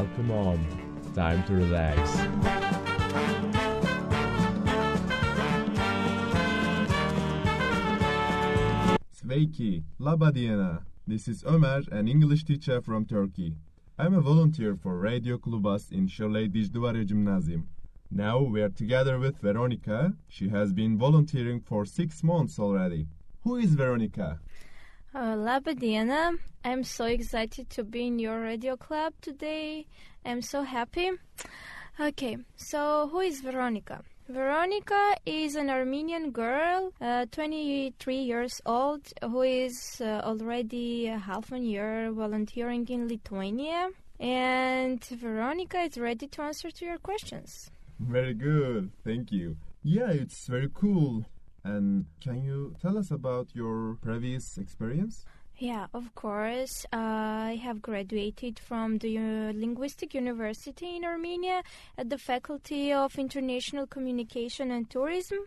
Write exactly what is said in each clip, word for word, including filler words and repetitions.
come on, time to relax. Sveiki, Labadiena. This is Ömer, an English teacher from Turkey. I'm a volunteer for Radio Klubas in Shirley Dijduvarya Gymnasium. Now we are together with Veronica. She has been volunteering for six months already. Who is Veronica? Uh, Labadiena, I'm so excited to be in your radio club today. I'm so happy. Okay, so who is Veronica? Veronica is an Armenian girl, uh, twenty-three years old, who is uh, already half a year volunteering in Lithuania. And Veronica is ready to answer to your questions. Very good, thank you. Yeah, it's very cool. And can you tell us about your previous experience? Yeah, of course. I have graduated from the uh, Linguistic University in Armenia at the Faculty of International Communication and Tourism.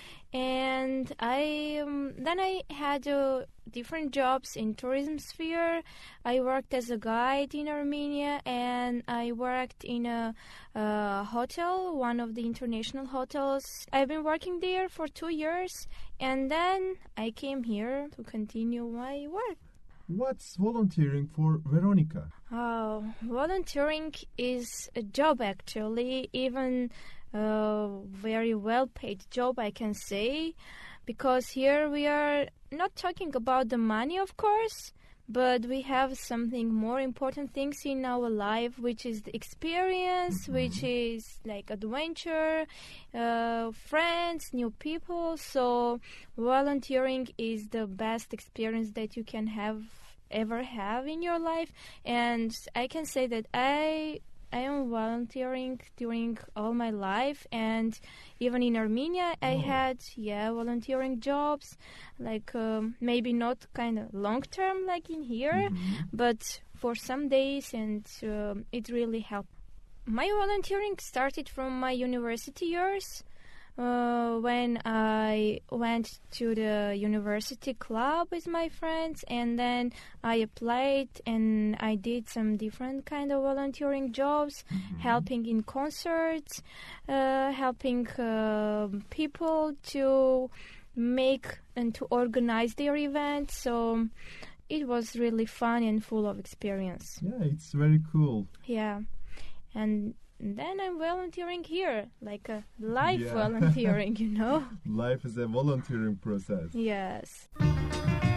And I um, then I had uh, different jobs in tourism sphere. I worked as a guide in Armenia, and I worked in a, a hotel, one of the international hotels. I've been working there for two years, and then I came here to continue my work. What's volunteering for Veronica? Oh, volunteering is a job actually, even a very well-paid job, I can say, because here we are not talking about the money, of course, but we have something more important things in our life, which is the experience, mm-hmm. which is like adventure, uh, friends, new people. So volunteering is the best experience that you can have ever have in your life. And I can say that I I am volunteering during all my life, and even in Armenia I oh. had yeah volunteering jobs, like um, maybe not kind of long term like in here, mm-hmm. but for some days, and um, it really helped. My volunteering started from my university years. Uh, when I went to the university club with my friends, and then I applied and I did some different kind of volunteering jobs, mm-hmm. helping in concerts, uh, helping uh, people to make and to organize their events. So it was really fun and full of experience. Yeah, it's very cool. Yeah, and then I'm volunteering here, like a life yeah. volunteering, you know? Life is a volunteering process. Yes.